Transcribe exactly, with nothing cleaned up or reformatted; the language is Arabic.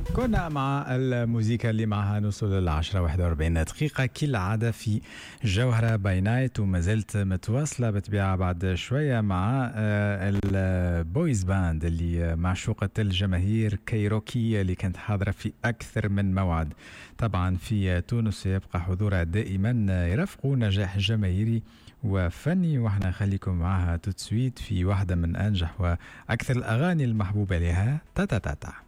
كنا مع الموسيقى اللي معها نوصل للعشرة واحد وأربعين دقيقة كالعادة في جوهرة باي نايت، وما زلت متواصلة بطبيعة بعد شوية مع البويز باند اللي معشوقة الجماهير كايروكي اللي كانت حاضرة في أكثر من موعد. طبعا في تونس يبقى حضورها دائما يرافقوا نجاح جماهيري وفني، واحنا نخليكم معها توتسويت في واحدة من أنجح وأكثر الأغاني المحبوبة لها، تاتا تاتا.